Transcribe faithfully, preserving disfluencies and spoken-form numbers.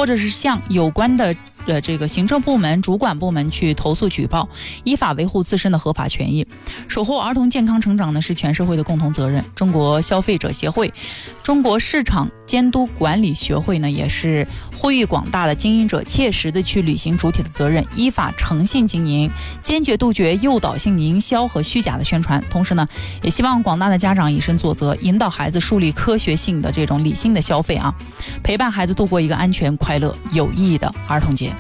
或者是向有关的呃，这个行政部门、主管部门去投诉举报，依法维护自身的合法权益。守护儿童健康成长呢，是全社会的共同责任。中国消费者协会、中国市场监督管理学会呢，也是呼吁广大的经营者切实的去履行主体的责任，依法诚信经营，坚决杜绝诱导性营销和虚假的宣传。同时呢，也希望广大的家长以身作则，引导孩子树立科学性的这种理性的消费啊，陪伴孩子度过一个安全、快乐、有意义的儿童节。